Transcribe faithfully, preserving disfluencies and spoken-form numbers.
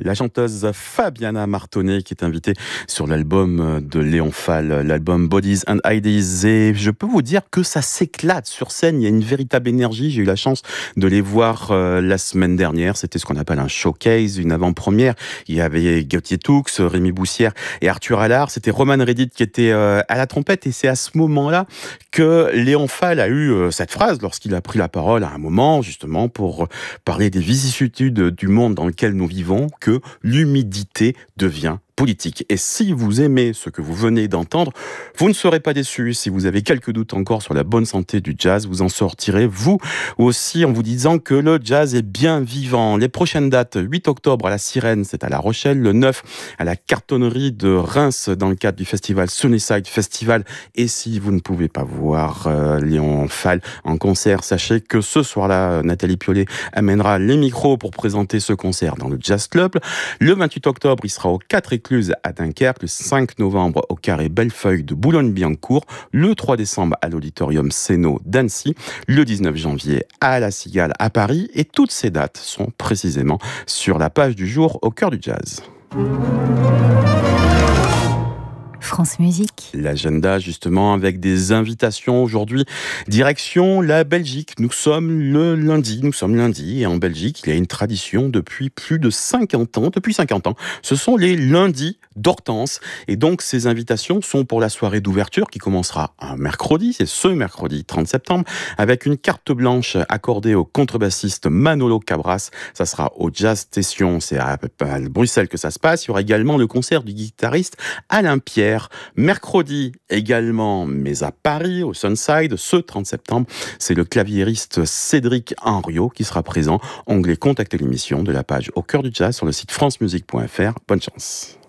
la chanteuse Fabiana Martonnet qui est invitée sur l'album de Léon Fall, l'album Bodies and Ideas. Et je peux vous dire que ça s'éclate sur scène, il y a une véritable énergie. J'ai eu la chance de les voir euh, la semaine dernière, c'était ce qu'on appelle un showcase, une avant-première. Il y avait Gauthier Toux, Rémi Boussière et Arthur Allard. C'était Roman Reddit qui était euh, à la trompette, et c'est à ce moment-là que Léon Fall a eu euh, cette phrase lorsqu'il a pris la parole à un moment, justement, pour parler des vicissitudes du monde dans lequel nous vivons, que l'humidité devient politique. Et si vous aimez ce que vous venez d'entendre, vous ne serez pas déçus. Si vous avez quelques doutes encore sur la bonne santé du jazz, vous en sortirez vous aussi en vous disant que le jazz est bien vivant. Les prochaines dates, huit octobre à la Sirène, c'est à La Rochelle, le neuf à la Cartonnerie de Reims dans le cadre du festival Sunnyside Festival. Et si vous ne pouvez pas voir euh, Léon Fall en concert, sachez que ce soir-là, Nathalie Piollet amènera les micros pour présenter ce concert dans le Jazz Club. Le vingt-huit octobre, il sera au quatre Écluses à Dunkerque, le cinq novembre au Carré Bellefeuille de Boulogne-Billancourt, le trois décembre à l'Auditorium Sénot d'Annecy, le dix-neuf janvier à La Cigale à Paris, et toutes ces dates sont précisément sur la page du jour au cœur du jazz. France Musique. L'agenda, justement, avec des invitations aujourd'hui. Direction la Belgique. Nous sommes le lundi. Nous sommes lundi. Et en Belgique, il y a une tradition depuis plus de cinquante ans. Depuis cinquante ans. Ce sont les lundis d'Hortense. Et donc, ces invitations sont pour la soirée d'ouverture qui commencera un mercredi. C'est ce mercredi trente septembre. Avec une carte blanche accordée au contrebassiste Manolo Cabras. Ça sera au Jazz Station. C'est à, à Bruxelles que ça se passe. Il y aura également le concert du guitariste Alain Pierre. Mercredi également, mais à Paris, au Sunside, ce trente septembre, c'est le claviériste Cédric Henriot qui sera présent. Onglet Contacter l'émission de la page Au cœur du jazz sur le site francemusique point f r. Bonne chance.